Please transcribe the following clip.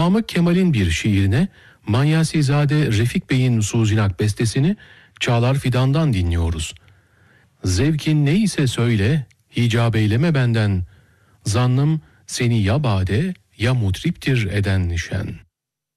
Namık Kemal'in bir şiirine Manyasizade Refik Bey'in Suzinak bestesini Çağlar Fidan'dan dinliyoruz. Zevkin neyse söyle, hicab eyleme benden, zannım seni ya bade ya mutriptir eden nişen.